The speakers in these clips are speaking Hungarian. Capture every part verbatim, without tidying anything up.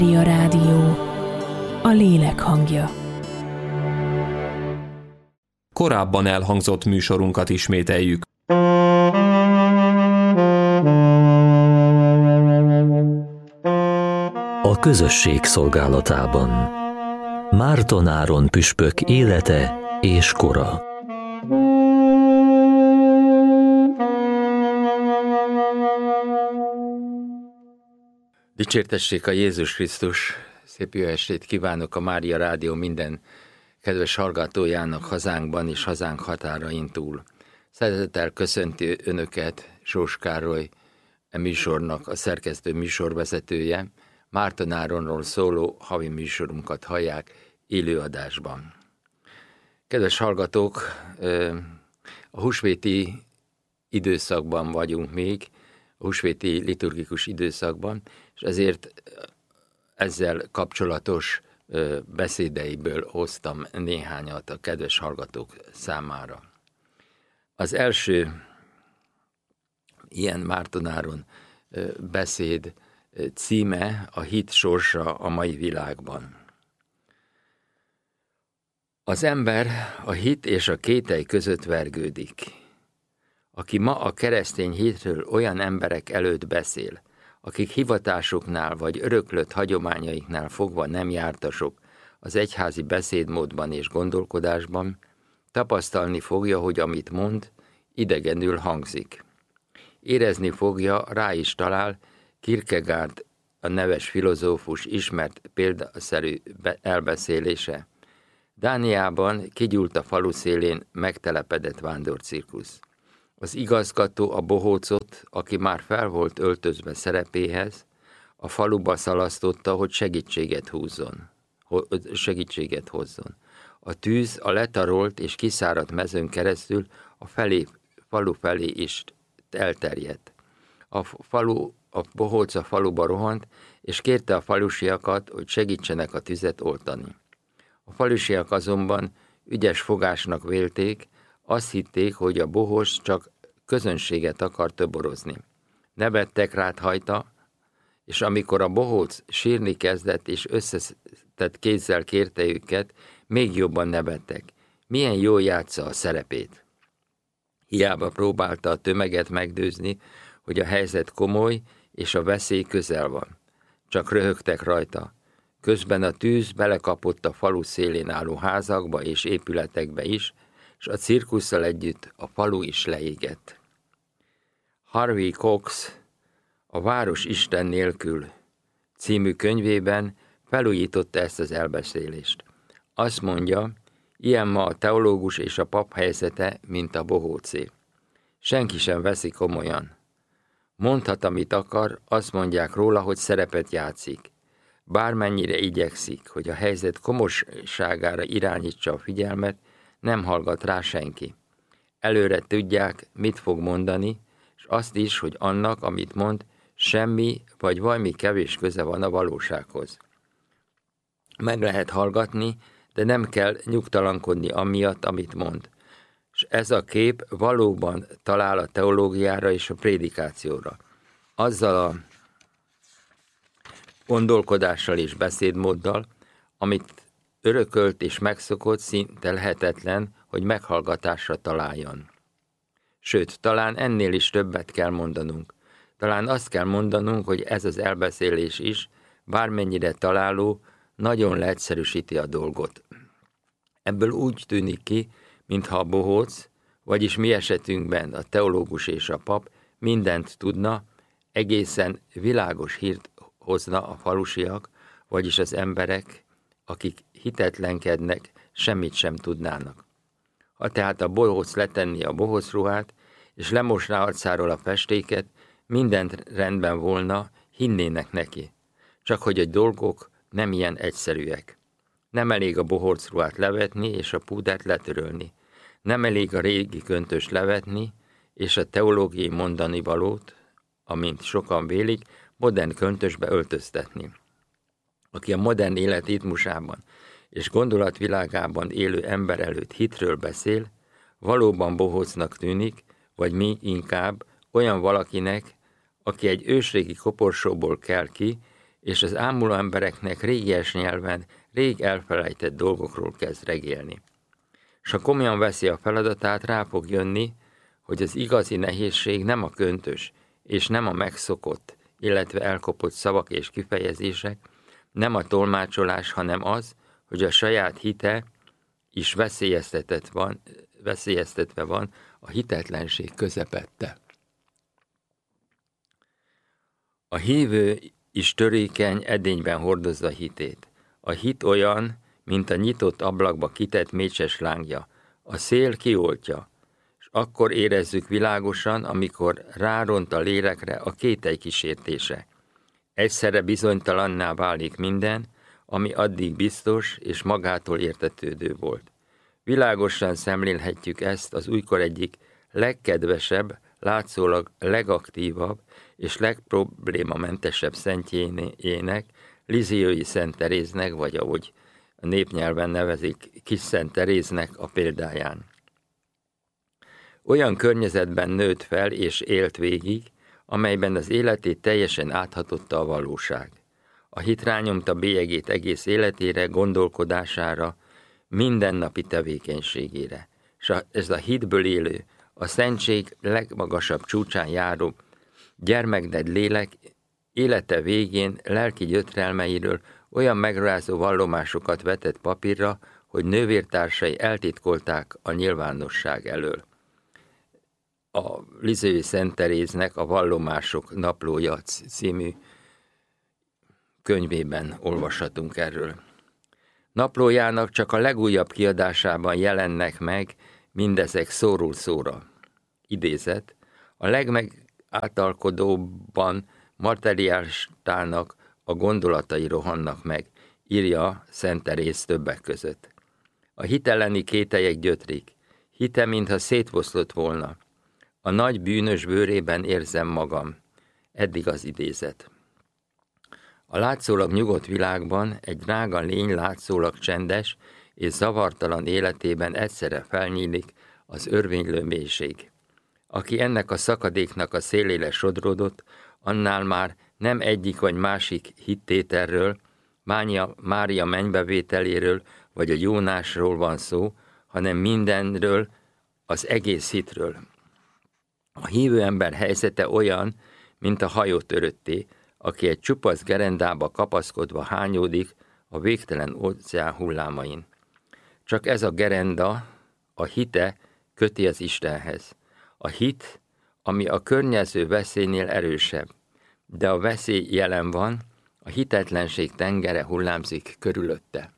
Mária Rádió, a lélek hangja. Korábban elhangzott műsorunkat ismételjük. A közösség szolgálatában Márton Áron püspök élete és kora. Dicsértessék a Jézus Krisztus! Szép jó estét kívánok a Mária Rádió minden kedves hallgatójának hazánkban és hazánk határain túl. Szeretettel köszönti Önöket Sós Károly, e műsornak a szerkesztő műsorvezetője. Márton Áronról szóló havi műsorunkat hallják élőadásban. Kedves hallgatók, a húsvéti időszakban vagyunk még, a húsvéti liturgikus időszakban, és ezért ezzel kapcsolatos beszédeiből hoztam néhányat a kedves hallgatók számára. Az első ilyen Márton Áron beszéd címe a hit sorsa a mai világban. Az ember a hit és a kételj között vergődik. Aki ma a keresztény hitről olyan emberek előtt beszél, akik hivatásuknál vagy öröklött hagyományaiknál fogva nem jártasok az egyházi beszédmódban és gondolkodásban, tapasztalni fogja, hogy amit mond, idegenül hangzik. Érezni fogja, rá is talál Kierkegaard, a neves filozófus ismert példaszerű elbeszélése. Dániában kigyúlt a falu szélén megtelepedett vándorcirkusz. Az igazgató a bohócot, aki már fel volt öltözve szerepéhez, a faluba szalasztotta, hogy segítséget húzzon, segítséget hozzon. A tűz a letarolt és kiszáradt mezőn keresztül a felé, falu felé is elterjedt. A, falu, a bohóc a faluba rohant, és kérte a falusiakat, hogy segítsenek a tüzet oltani. A falusiak azonban ügyes fogásnak vélték, azt hitték, hogy a bohóc csak közönséget akar toborozni. Nevettek rád hajta, és amikor a bohóc sírni kezdett és összetett kézzel kérte őket, még jobban nevettek. Milyen jól játsza a szerepét. Hiába próbálta a tömeget meggyőzni, hogy a helyzet komoly és a veszély közel van. Csak röhögtek rajta. Közben a tűz belekapott a falu szélén álló házakba és épületekbe is, és a cirkusszal együtt a falu is leégett. Harvey Cox a Város Isten nélkül című könyvében felújította ezt az elbeszélést. Azt mondja, ilyen ma a teológus és a pap helyzete, mint a bohócé. Senki sem veszi komolyan. Mondhat, amit akar, azt mondják róla, hogy szerepet játszik. Bármennyire igyekszik, hogy a helyzet komolyságára irányítsa a figyelmet, nem hallgat rá senki. Előre tudják, mit fog mondani, és azt is, hogy annak, amit mond, semmi vagy valami kevés köze van a valósághoz. Meg lehet hallgatni, de nem kell nyugtalankodni amiatt, amit mond. És ez a kép valóban talál a teológiára és a prédikációra. Azzal a gondolkodással és beszédmóddal, amit örökölt és megszokott, szinte lehetetlen, hogy meghallgatásra találjon. Sőt, talán ennél is többet kell mondanunk. Talán azt kell mondanunk, hogy ez az elbeszélés is, bármennyire találó, nagyon leegyszerűsíti a dolgot. Ebből úgy tűnik ki, mintha a bohóc, vagyis mi esetünkben a teológus és a pap mindent tudna, egészen világos hírt hozna a falusiak, vagyis az emberek, akik hitetlenkednek, semmit sem tudnának. Ha tehát a bohóc letenni a bohóc ruhát, és lemosná arcáról a festéket, mindent rendben volna, hinnének neki. Csak hogy a dolgok nem ilyen egyszerűek. Nem elég a bohóc ruhát levetni, és a púdert letörölni. Nem elég a régi köntöst levetni, és a teológiai mondani valót, amint sokan vélik, modern köntösbe öltöztetni. Aki a modern élet ritmusában és gondolatvilágában élő ember előtt hitről beszél, valóban bohócnak tűnik, vagy még inkább olyan valakinek, aki egy ősrégi koporsóból kel ki, és az ámuló embereknek régies nyelven, rég elfelejtett dolgokról kezd regélni. S ha komolyan veszi a feladatát, rá fog jönni, hogy az igazi nehézség nem a köntös, és nem a megszokott, illetve elkopott szavak és kifejezések, nem a tolmácsolás, hanem az, hogy a saját hite is veszélyeztetett van, veszélyeztetve van a hitetlenség közepette. A hívő is törékeny edényben hordozza hitét. A hit olyan, mint a nyitott ablakba kitett mécses lángja. A szél kioltja, és akkor érezzük világosan, amikor ráront a lélekre a kételj kísértése. Egyszerre bizonytalanná válik minden, ami addig biztos és magától értetődő volt. Világosan szemlélhetjük ezt az újkor egyik legkedvesebb, látszólag legaktívabb és legproblémamentesebb szentjének, Lisieux Szent Teréznek, vagy ahogy a népnyelven nevezik, Kis Szent Teréznek a példáján. Olyan környezetben nőtt fel és élt végig, amelyben az életét teljesen áthatotta a valóság. A hit rányomta bélyegét egész életére, gondolkodására, mindennapi tevékenységére. És ez a hitből élő, a szentség legmagasabb csúcsán járó gyermekded lélek élete végén lelki gyötrelmeiről olyan megrázó vallomásokat vetett papírra, hogy nővértársai eltitkolták a nyilvánosság elől. A Lisieux Szent Teréznek a Vallomások naplója című könyvében olvashatunk erről. Naplójának csak a legújabb kiadásában jelennek meg mindezek szóról szóra. Idézet, a legmegáltalkodóbban materialistának a gondolatai rohannak meg, írja Szent Teréz többek között. A hit elleni kételyek gyötrik, hite, mintha szétfoszlott volna. A nagy bűnös bőrében érzem magam. Eddig az idézet. A látszólag nyugodt világban egy drága lény látszólag csendes és zavartalan életében egyszerre felnyílik az örvénylő mélység. Aki ennek a szakadéknak a szélére sodródott, annál már nem egyik vagy másik hittételről, Mária, Mária mennybevételéről vagy a Jónásról van szó, hanem mindenről, az egész hitről. A hívő ember helyzete olyan, mint a hajótörötté, aki egy csupasz gerendába kapaszkodva hányódik a végtelen óceán hullámain. Csak ez a gerenda, a hite köti az Istenhez. A hit, ami a környező veszélynél erősebb, de a veszély jelen van, a hitetlenség tengere hullámzik körülötte.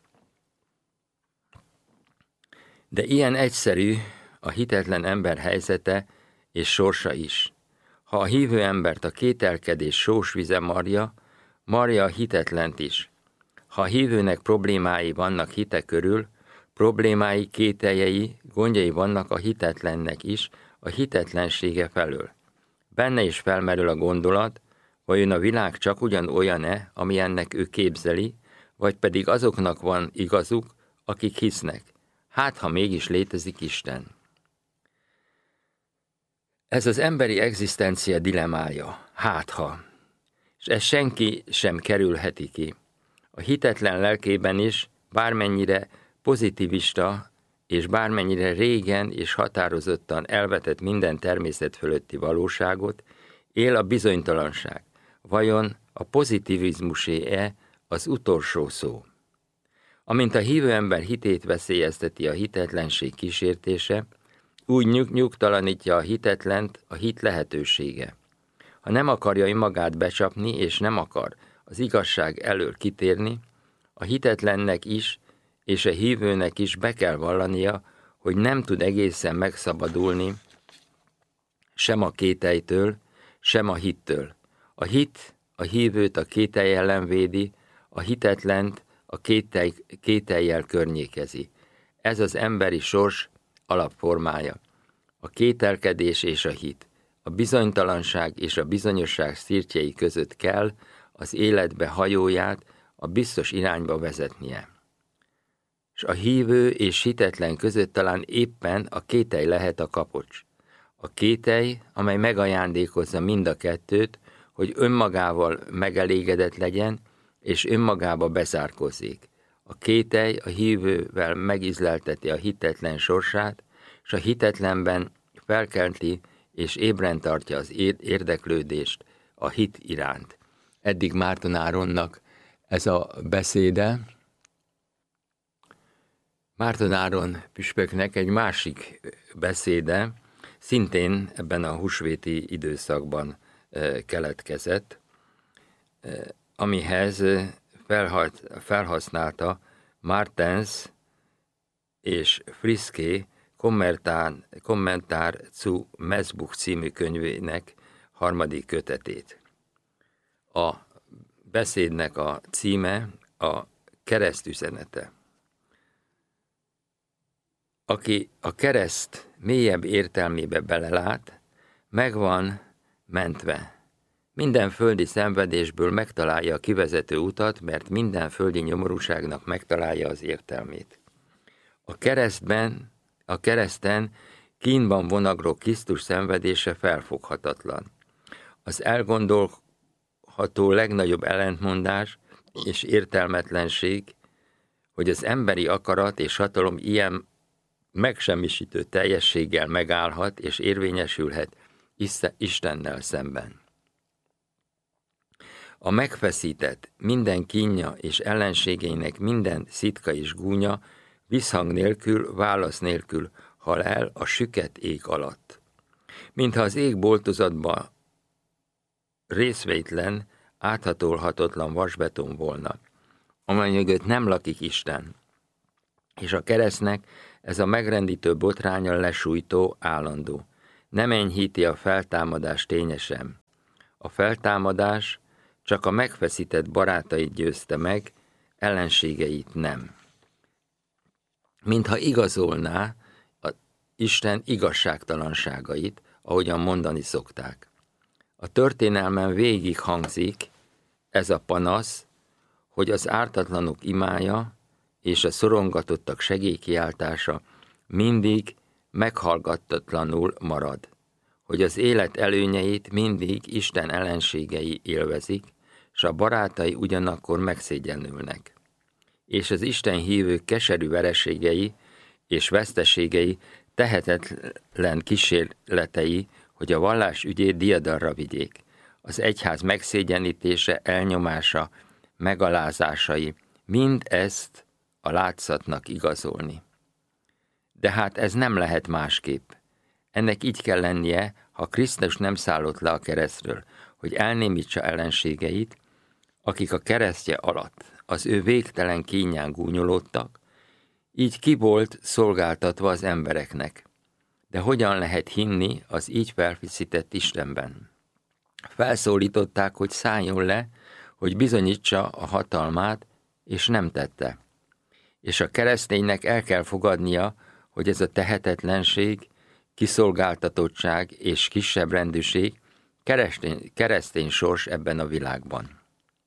De ilyen egyszerű a hitetlen ember helyzete és sorsa is. Ha a hívő embert a kételkedés sós vize marja, marja a hitetlent is. Ha a hívőnek problémái vannak hite körül, problémái, kételjei, gondjai vannak a hitetlennek is, a hitetlensége felől. Benne is felmerül a gondolat, vajon a világ csak ugyan olyan-e, amilyennek ő képzeli, vagy pedig azoknak van igazuk, akik hisznek. Hát, ha mégis létezik Isten. Ez az emberi egzisztencia dilemája, hát ha, és ezt senki sem kerülheti ki. A hitetlen lelkében is, bármennyire pozitivista, és bármennyire régen és határozottan elvetett minden természet fölötti valóságot, él a bizonytalanság. Vajon a pozitivizmusé-e az utolsó szó? Amint a hívő ember hitét veszélyezteti a hitetlenség kísértése, úgy nyug- nyugtalanítja a hitetlent a hit lehetősége. Ha nem akarja önmagát becsapni, és nem akar az igazság elől kitérni, a hitetlennek is, és a hívőnek is be kell vallania, hogy nem tud egészen megszabadulni sem a kételytől, sem a hittől. A hit a hívőt a kételj ellen védi, a hitetlent a kételj, kétellyel környékezi. Ez az emberi sors alapformája. A kételkedés és a hit, a bizonytalanság és a bizonyosság szirtjei között kell az életbe hajóját a biztos irányba vezetnie. És a hívő és hitetlen között talán éppen a kételj lehet a kapocs. A kételj, amely megajándékozza mind a kettőt, hogy önmagával megelégedett legyen, és önmagába bezárkózik. A kételj a hívővel megizlelteti a hitetlen sorsát, és a hitetlenben felkelti és ébren tartja az érdeklődést a hit iránt. Eddig Márton Áronnak ez a beszéde. Márton Áron püspöknek egy másik beszéde, szintén ebben a húsvéti időszakban keletkezett, amihez felhasználta Martens és Friské Kommentár zu Messbuch című könyvének harmadik kötetét. A beszédnek a címe a kereszt üzenete. Aki a kereszt mélyebb értelmébe belelát, meg van mentve. Minden földi szenvedésből megtalálja a kivezető utat, mert minden földi nyomorúságnak megtalálja az értelmét. A keresztben, a kereszten kínban vonagló Krisztus szenvedése felfoghatatlan. Az elgondolható legnagyobb ellentmondás és értelmetlenség, hogy az emberi akarat és hatalom ilyen megsemmisítő teljességgel megállhat és érvényesülhet Istennel szemben. A megfeszített, minden kínja és ellenségeinek minden szitka és gúnya visszhang nélkül, válasz nélkül hal el a süket ég alatt. Mintha az ég boltozatba részvétlen, áthatolhatatlan vasbeton volna, amely mögött nem lakik Isten, és a keresztnek ez a megrendítő botránya lesújtó, állandó. Nem enyhíti a feltámadás ténye sem. A feltámadás csak a megfeszített barátait győzte meg, ellenségeit nem. Mintha igazolná a Isten igazságtalanságait, ahogyan mondani szokták. A történelmen végig hangzik ez a panasz, hogy az ártatlanok imája és a szorongatottak segélykiáltása mindig meghallgattatlanul marad, hogy az élet előnyeit mindig Isten ellenségei élvezik, s a barátai ugyanakkor megszégyenülnek. És az Isten hívők keserű vereségei és veszteségei tehetetlen kísérletei, hogy a vallás ügyét diadalra vigyék. Az egyház megszégyenítése, elnyomása, megalázásai, mind ezt a látszatnak igazolni. De hát ez nem lehet másképp. Ennek így kell lennie, ha Krisztus nem szállott le a keresztről, hogy elnémítsa ellenségeit, akik a keresztje alatt az ő végtelen kínján gúnyolódtak, így ki volt szolgáltatva az embereknek. De hogyan lehet hinni az így felfiszített Istenben? Felszólították, hogy szálljon le, hogy bizonyítsa a hatalmát, és nem tette. És a kereszténynek el kell fogadnia, hogy ez a tehetetlenség, kiszolgáltatottság és kisebb rendűség keresztény, keresztény sors ebben a világban.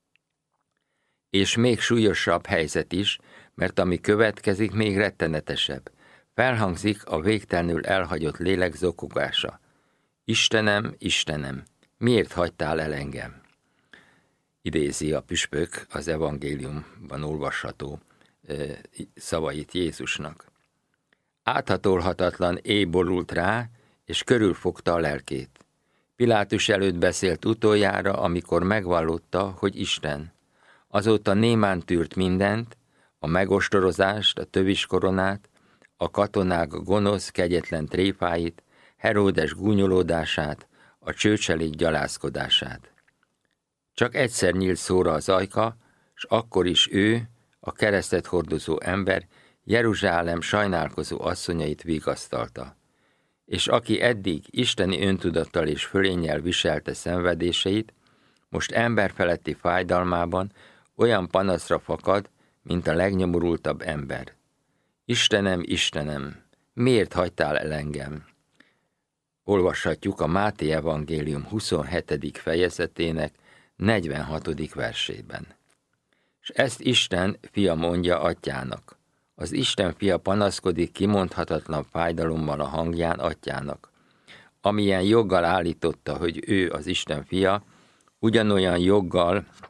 És még súlyosabb helyzet is, mert ami következik, még rettenetesebb. Felhangzik a végtelenül elhagyott lélek zokogása. Istenem, Istenem, miért hagytál el engem? Idézi a püspök az evangéliumban olvasható szavait Jézusnak. Áthatolhatatlan éj borult rá, és körülfogta a lelkét. Pilátus előtt beszélt utoljára, amikor megvallotta, hogy Isten. Azóta némán tűrt mindent, a megostorozást, a töviskoronát, a katonák gonosz, kegyetlen tréfáit, Heródes gúnyolódását, a csőcselék gyalázkodását. Csak egyszer nyílt szóra az ajka, s akkor is ő, a keresztet hordozó ember, Jeruzsálem sajnálkozó asszonyait vigasztalta. És aki eddig isteni öntudattal és fölénnyel viselte szenvedéseit, most emberfeletti fájdalmában olyan panaszra fakad, mint a legnyomorultabb ember. Istenem, Istenem, miért hagytál el engem? Olvashatjuk a Máté evangélium huszonhetedik fejezetének negyvenhatodik versében. És ezt Isten fia mondja atyának. Az Isten fia panaszkodik kimondhatatlan fájdalommal a hangján atyának. Amilyen joggal állította, hogy ő az Isten fia, ugyanolyan joggal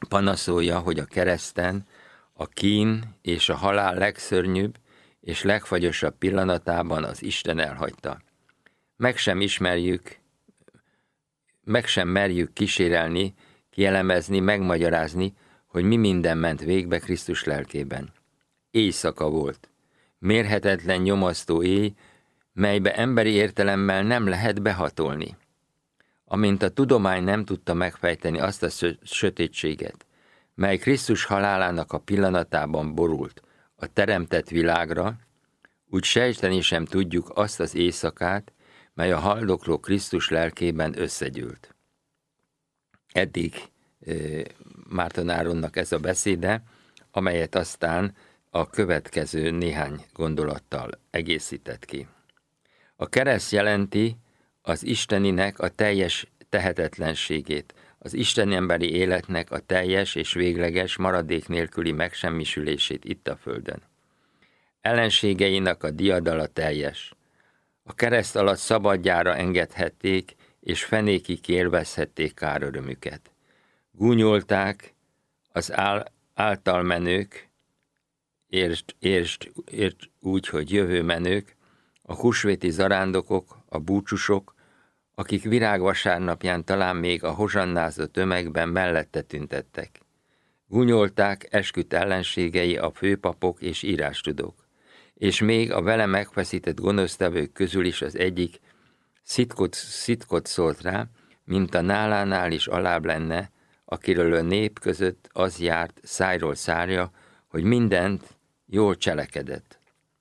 panaszolja, hogy a kereszten a kín és a halál legszörnyűbb és legfagyosabb pillanatában az Isten elhagyta. Meg sem ismerjük, meg sem merjük kísérelni, kielemezni, megmagyarázni, hogy mi minden ment végbe Krisztus lelkében. Éjszaka volt, mérhetetlen nyomasztó éj, melybe emberi értelemmel nem lehet behatolni. Amint a tudomány nem tudta megfejteni azt a sötétséget, mely Krisztus halálának a pillanatában borult a teremtett világra, úgy sejteni sem tudjuk azt az éjszakát, mely a haldokló Krisztus lelkében összegyűlt. Eddig e, Márton Áronnak ez a beszéde, amelyet aztán a következő néhány gondolattal egészített ki. A kereszt jelenti az isteninek a teljes tehetetlenségét, az isteni emberi életnek a teljes és végleges, maradék nélküli megsemmisülését itt a földön. Ellenségeinek a diadala teljes. A kereszt alatt szabadjára engedhették, és fenékig élvezhették kárörömüket. Gúnyolták az ál, által menők, értsd, értsd, értsd úgy, hogy jövő menők, a húsvéti zarándokok, a búcsúsok, akik virágvasárnapján talán még a hozsannázó tömegben mellette tüntettek. Gúnyolták esküdt ellenségei a főpapok és írástudók, és még a vele megfeszített gonosztevők közül is az egyik szitkot, szitkot szólt rá, mint a nálánál is alább lenne, akiről a nép között az járt szájról szárja, hogy mindent jól cselekedett.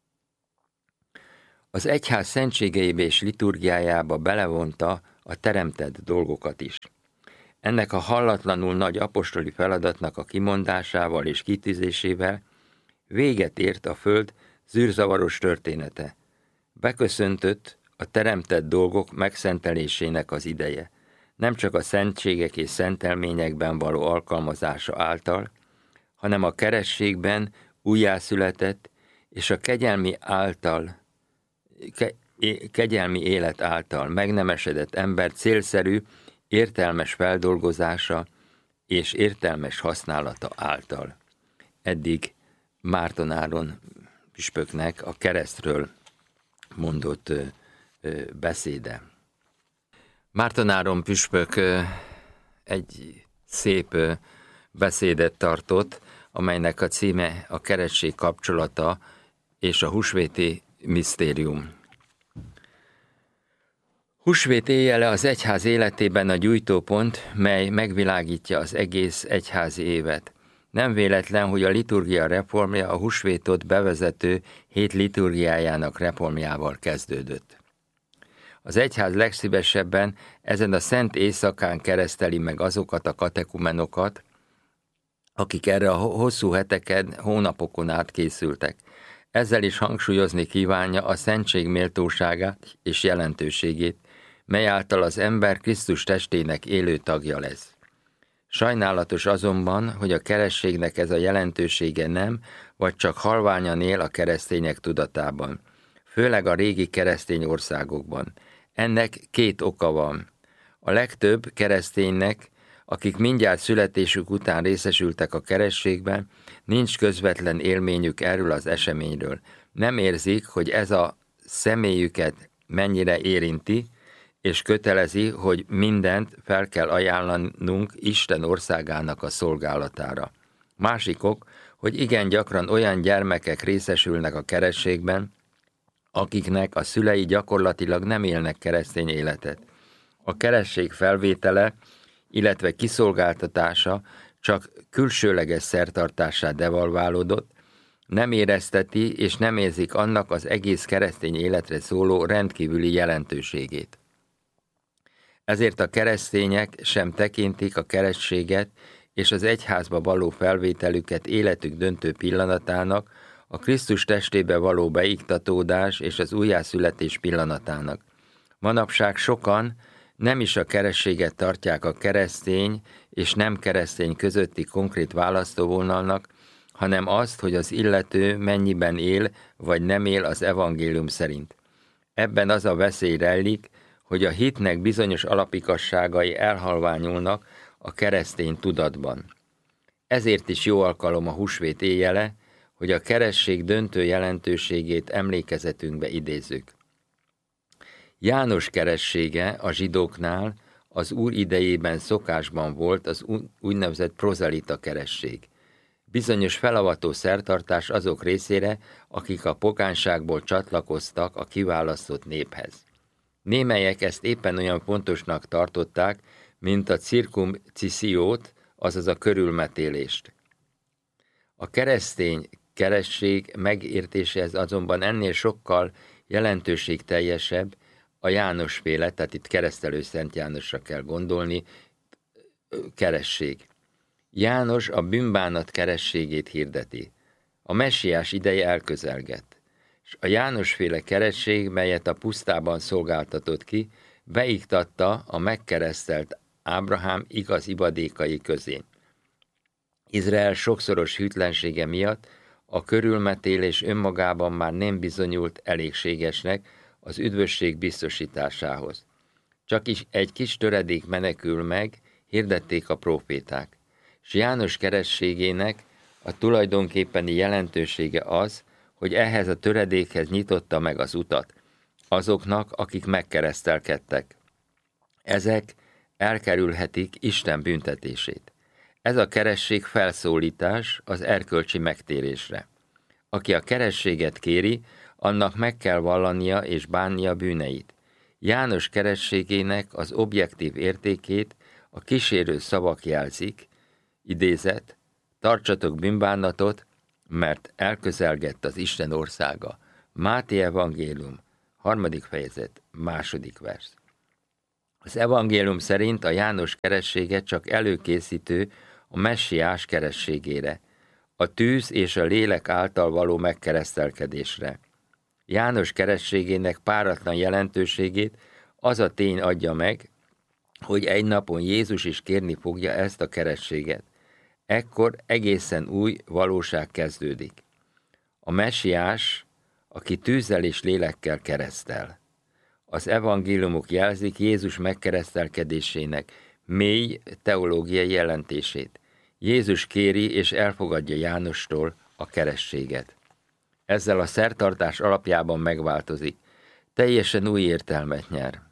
Az egyház szentségeibe és liturgiájába belevonta a teremtett dolgokat is. Ennek a hallatlanul nagy apostoli feladatnak a kimondásával és kitűzésével véget ért a föld zűrzavaros története. Beköszöntött a teremtett dolgok megszentelésének az ideje, nem csak a szentségek és szentelményekben való alkalmazása által, hanem a kerességben újjászületett és a kegyelmi által Ke- kegyelmi élet által megnemesedett ember célszerű, értelmes feldolgozása és értelmes használata által. Eddig Márton Áron püspöknek a keresztről mondott ö, ö, beszéde. Márton Áron püspök ö, egy szép ö, beszédet tartott, amelynek a címe a keresztség kapcsolata és a húsvéti misztérium. Húsvét éjjele az egyház életében a gyújtópont, mely megvilágítja az egész egyházi évet. Nem véletlen, hogy a liturgia reformja a húsvétot bevezető hét liturgiájának reformjával kezdődött. Az egyház legszívesebben ezen a szent éjszakán kereszteli meg azokat a katekumenokat, akik erre a hosszú heteken, hónapokon át készültek. Ezzel is hangsúlyozni kívánja a szentség méltóságát és jelentőségét, mely által az ember Krisztus testének élő tagja lesz. Sajnálatos azonban, hogy a kerességnek ez a jelentősége nem, vagy csak halványan él a keresztények tudatában, főleg a régi keresztény országokban. Ennek két oka van. A legtöbb kereszténynek, akik mindjárt születésük után részesültek a kerességben, nincs közvetlen élményük erről az eseményről. Nem érzik, hogy ez a személyüket mennyire érinti, és kötelezi, hogy mindent fel kell ajánlanunk Isten országának a szolgálatára. Másikok, hogy igen gyakran olyan gyermekek részesülnek a kerességben, akiknek a szülei gyakorlatilag nem élnek keresztény életet. A keresztség felvétele, illetve kiszolgáltatása csak külsőleges szertartássá devalválódott, nem érezteti és nem érzik annak az egész keresztény életre szóló rendkívüli jelentőségét. Ezért a keresztények sem tekintik a keresztséget és az egyházba való felvételüket életük döntő pillanatának, a Krisztus testébe való beiktatódás és az újjászületés pillanatának. Manapság sokan nem is a keresztséget tartják a keresztény és nem keresztény közötti konkrét választóvonalnak, hanem azt, hogy az illető mennyiben él vagy nem él az evangélium szerint. Ebben az a veszély rejlik, hogy a hitnek bizonyos alapigazságai elhalványulnak a keresztény tudatban. Ezért is jó alkalom a húsvét éjjele, hogy a keresztség döntő jelentőségét emlékezetünkbe idézzük. János keressége a zsidóknál az Úr idejében szokásban volt az úgynevezett prozelita keresség. Bizonyos felavató szertartás azok részére, akik a pogányságból csatlakoztak a kiválasztott néphez. Némelyek ezt éppen olyan fontosnak tartották, mint a cirkumcissiót, azaz a körülmetélést. A keresztény keresség megértéséhez azonban ennél sokkal jelentőségteljesebb a Jánosféle, tehát itt keresztelő Szent Jánosra kell gondolni, keresség. János a bűnbánat kerességét hirdeti. A messiás ideje elközelgett, és a Jánosféle keresség, melyet a pusztában szolgáltatott ki, beiktatta a megkeresztelt Ábrahám igaz ibadékai közé. Izrael sokszoros hűtlensége miatt a körülmetélés önmagában már nem bizonyult elégségesnek az üdvösség biztosításához. Csak is egy kis töredék menekül meg, hirdették a próféták. És János kerességének a tulajdonképpeni jelentősége az, hogy ehhez a töredékhez nyitotta meg az utat, azoknak, akik megkeresztelkedtek. Ezek elkerülhetik Isten büntetését. Ez a keresség felszólítás az erkölcsi megtérésre. Aki a kerességet kéri, annak meg kell vallania és bánnia bűneit. János kerességének az objektív értékét a kísérő szavak jelzik, idézet, tartsatok bűnbánatot, mert elközelgett az Isten országa. Máté evangélium, harmadik fejezet, második vers. Az evangélium szerint a János keressége csak előkészítő a messiás kerességére, a tűz és a lélek által való megkeresztelkedésre. János kerességének páratlan jelentőségét az a tény adja meg, hogy egy napon Jézus is kérni fogja ezt a kerességet. Ekkor egészen új valóság kezdődik. A messiás, aki tűzzel és lélekkel keresztel. Az evangéliumok jelzik Jézus megkeresztelkedésének mély teológiai jelentését. Jézus kéri és elfogadja Jánostól a kerességet. Ezzel a szertartás alapjában megváltozik, teljesen új értelmet nyer.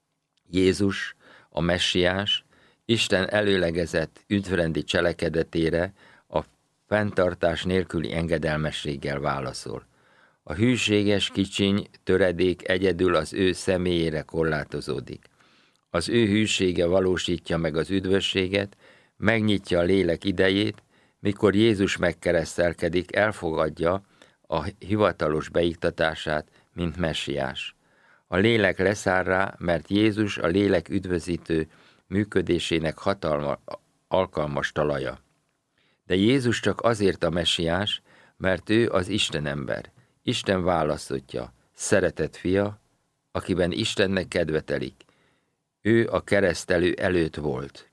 Jézus, a messiás, Isten előlegezett üdvrendi cselekedetére a fenntartás nélküli engedelmességgel válaszol. A hűséges kicsiny töredék egyedül az ő személyére korlátozódik. Az ő hűsége valósítja meg az üdvösséget, megnyitja a lélek idejét, mikor Jézus megkeresztelkedik, elfogadja a hivatalos beiktatását, mint messiás. A lélek leszáll rá, mert Jézus a lélek üdvözítő működésének hatalma, alkalmas talaja. De Jézus csak azért a messiás, mert ő az Isten ember, Isten választottja, szeretett fia, akiben Istennek kedve telik. Ő a keresztelő előtt volt.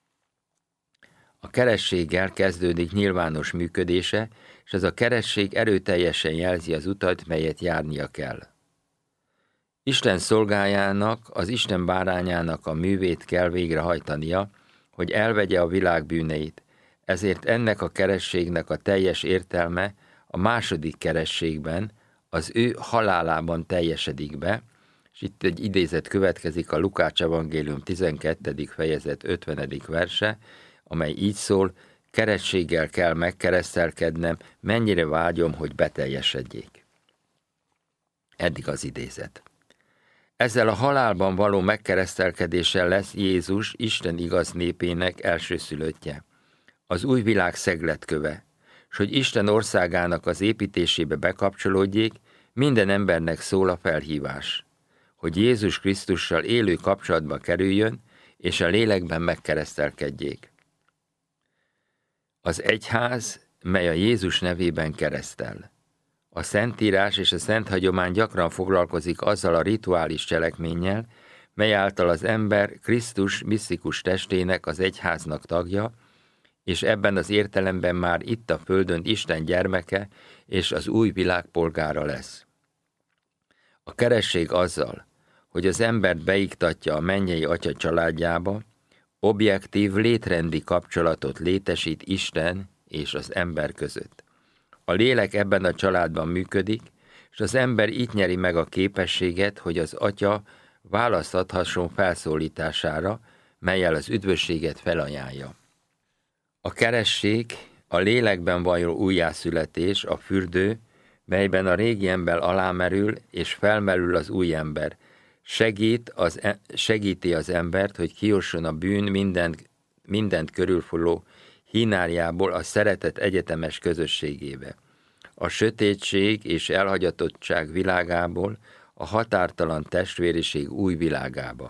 A kerességgel kezdődik nyilvános működése, és ez a keresség erőteljesen jelzi az utat, melyet járnia kell. Isten szolgájának, az Isten bárányának a művét kell végrehajtania, hogy elvegye a világ bűneit. Ezért ennek a kerességnek a teljes értelme a második kerességben, az ő halálában teljesedik be, és itt egy idézet következik a Lukács evangélium tizenkettedik fejezet ötvenedik verse, amely így szól, kerességgel kell megkeresztelkednem, mennyire vágyom, hogy beteljesedjék. Eddig az idézet. Ezzel a halálban való megkeresztelkedéssel lesz Jézus Isten igaz népének elsőszülöttje, az új világ szegletköve, s hogy Isten országának az építésébe bekapcsolódjék, minden embernek szól a felhívás, hogy Jézus Krisztussal élő kapcsolatba kerüljön, és a lélekben megkeresztelkedjék. Az egyház, mely a Jézus nevében keresztel. A Szentírás és a Szent Hagyomány gyakran foglalkozik azzal a rituális cselekménnyel, mely által az ember Krisztus misztikus testének, az egyháznak tagja, és ebben az értelemben már itt a földön Isten gyermeke és az új világ polgára lesz. A keresség azzal, hogy az embert beiktatja a mennyei Atya családjába, objektív létrendi kapcsolatot létesít Isten és az ember között. A lélek ebben a családban működik, és az ember így nyeri meg a képességet, hogy az Atya választhasson felszólítására, mellyel az üdvösséget felajánlja. A keresztség, a lélekben való újjászületés, a fürdő, melyben a régi ember alámerül és felmerül az új ember, segít az, segíti az embert, hogy kijusson a bűn mindent, mindent körülfuló hínárjából a szeretet egyetemes közösségébe, a sötétség és elhagyatottság világából a határtalan testvériség új világába.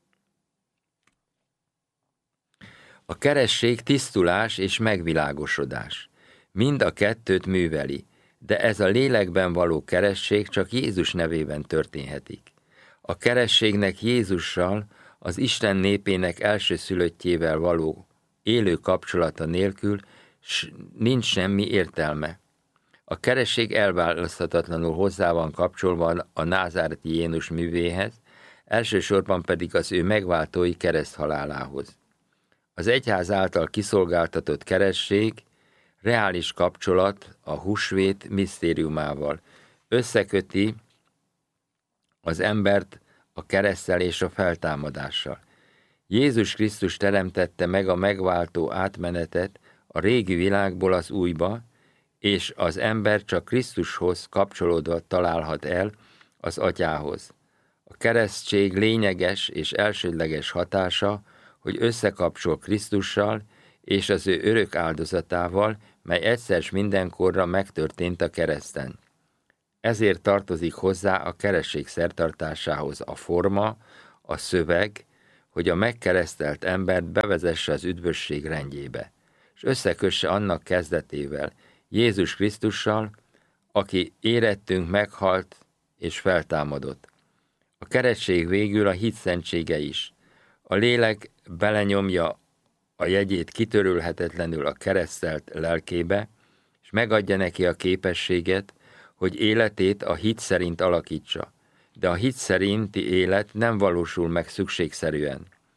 A keresztség tisztulás és megvilágosodás. Mind a kettőt műveli, de ez a lélekben való keresztség csak Jézus nevében történhetik. A keresztségnek Jézussal, az Isten népének elsőszülöttjével való élő kapcsolata nélkül nincs semmi értelme. A keresztség elválaszthatatlanul hozzá van kapcsolva a názáreti Jézus művéhez, elsősorban pedig az ő megváltói kereszthalálához. Az egyház által kiszolgáltatott keresztség reális kapcsolat a húsvét misztériumával, összeköti az embert a kereszttel és a feltámadással. Jézus Krisztus teremtette meg a megváltó átmenetet a régi világból az újba, és az ember csak Krisztushoz kapcsolódva találhat el az Atyához. A keresztség lényeges és elsődleges hatása, hogy összekapcsol Krisztussal és az ő örök áldozatával, mely egyszer s mindenkorra megtörtént a kereszten. Ezért tartozik hozzá a keresztség szertartásához a forma, a szöveg, hogy a megkeresztelt embert bevezesse az üdvösség rendjébe, és összekösse annak kezdetével, Jézus Krisztussal, aki érettünk meghalt és feltámadott. A keresztség végül a hit szentsége is. A lélek belenyomja a jegyét kitörülhetetlenül a keresztelt lelkébe, és megadja neki a képességet, hogy életét a hit szerint alakítsa. De a hit szerinti élet nem valósul meg szükségszerűen.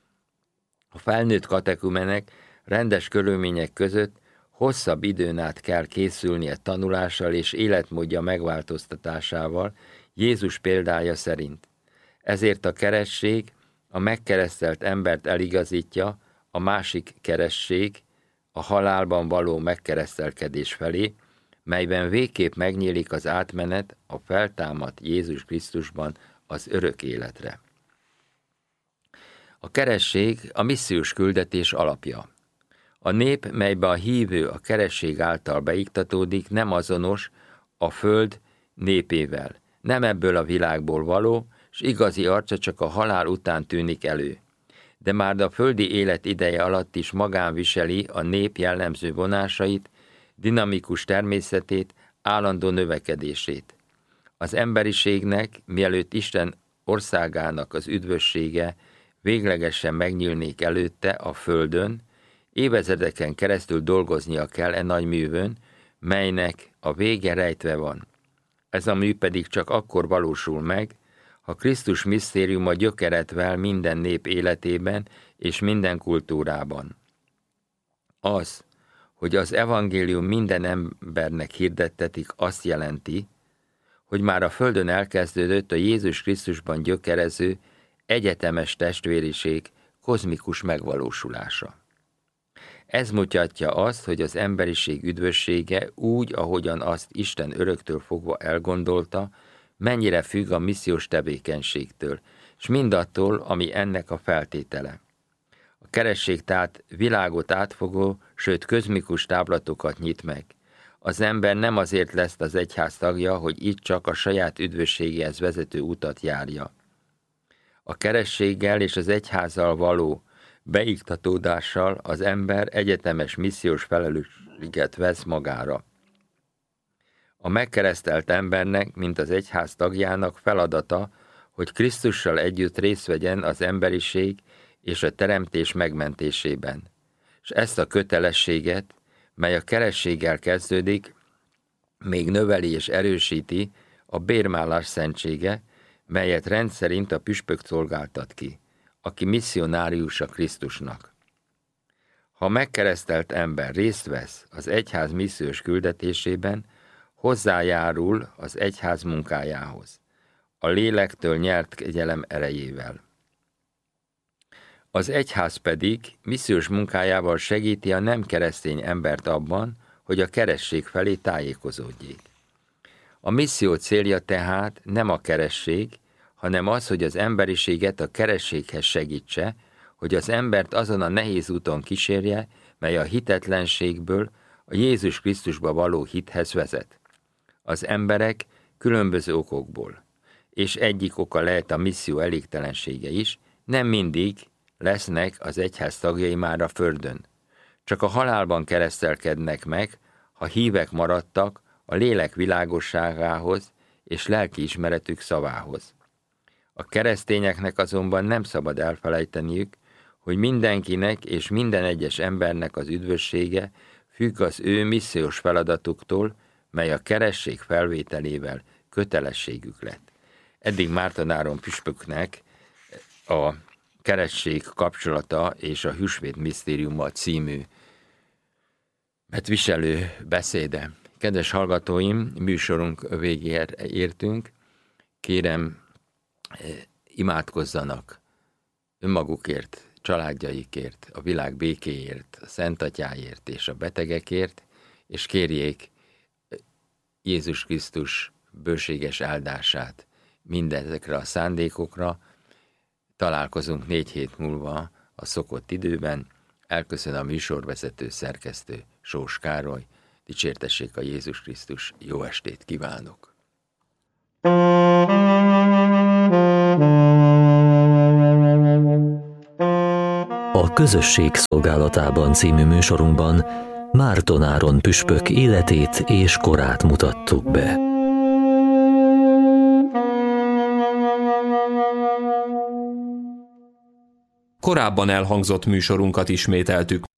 A felnőtt katekumenek rendes körülmények között hosszabb időn át kell készülnie tanulással és életmódja megváltoztatásával, Jézus példája szerint. Ezért a keresztség a megkeresztelt embert eligazítja a másik keresztség, a halálban való megkeresztelkedés felé, melyben végképp megnyílik az átmenet a feltámadt Jézus Krisztusban az örök életre. A keresztség a missziós küldetés alapja. A nép, melybe a hívő a keresztség által beiktatódik, nem azonos a föld népével, nem ebből a világból való, s igazi arca csak a halál után tűnik elő. De már a földi élet ideje alatt is magán viseli a nép jellemző vonásait, dinamikus természetét, állandó növekedését. Az emberiségnek, mielőtt Isten országának az üdvössége véglegesen megnyílnék előtte a földön, évezredeken keresztül dolgoznia kell e nagy művön, melynek a vége rejtve van. Ez a mű pedig csak akkor valósul meg, ha Krisztus misztériuma gyökeret vel minden nép életében és minden kultúrában. Az, hogy az evangélium minden embernek hirdettetik, azt jelenti, hogy már a földön elkezdődött a Jézus Krisztusban gyökerező, egyetemes testvériség kozmikus megvalósulása. Ez mutatja azt, hogy az emberiség üdvössége úgy, ahogyan azt Isten öröktől fogva elgondolta, mennyire függ a missziós tevékenységtől, és mindattól, ami ennek a feltétele. A keresztség tehát világot átfogó, sőt kozmikus táblatokat nyit meg. Az ember nem azért lesz az egyház tagja, hogy itt csak a saját üdvösségéhez vezető utat járja. A keresztséggel és az egyházzal való beiktatódással az ember egyetemes missziós felelősséget vesz magára. A megkeresztelt embernek, mint az egyház tagjának feladata, hogy Krisztussal együtt részt vegyen az emberiség és a teremtés megmentésében. És ezt a kötelességet, mely a keresztséggel kezdődik, még növeli és erősíti a bérmálás szentsége, melyet rendszerint a püspök szolgáltat ki, aki misszionáriusa Krisztusnak. Ha megkeresztelt ember részt vesz az egyház missziós küldetésében, hozzájárul az egyház munkájához, a lélektől nyert kegyelem erejével. Az egyház pedig missziós munkájával segíti a nem keresztény embert abban, hogy a keresztség felé tájékozódjék. A misszió célja tehát nem a keresztség, hanem az, hogy az emberiséget a keresztséghez segítse, hogy az embert azon a nehéz úton kísérje, mely a hitetlenségből a Jézus Krisztusba való hithez vezet. Az emberek különböző okokból, és egyik oka lehet a misszió elégtelensége is, nem mindig lesznek az egyház tagjai már a földön. Csak a halálban keresztelkednek meg, ha hívek maradtak a lélek világosságához és lelkiismeretük szavához. A keresztényeknek azonban nem szabad elfelejteniük, hogy mindenkinek és minden egyes embernek az üdvössége függ az ő missziós feladatuktól, mely a keresztség felvételével kötelességük lett. Eddig Márton Áron püspöknek a keresztség kapcsolata és a Hűsvét misztériuma című viselő beszéde. Kedves hallgatóim, műsorunk végére értünk. Kérem, imádkozzanak önmagukért, családjaikért, a világ békéért, a Szent Atyáért és a betegekért, és kérjék Jézus Krisztus bőséges áldását mindezekre a szándékokra. Találkozunk négy hét múlva a szokott időben. Elköszön a műsorvezető szerkesztő Sós Károly. Dicsértessék a Jézus Krisztus, jó estét kívánok! A Közösség szolgálatában című műsorunkban Márton Áron püspök életét és korát mutattuk be. Korábban elhangzott műsorunkat ismételtük.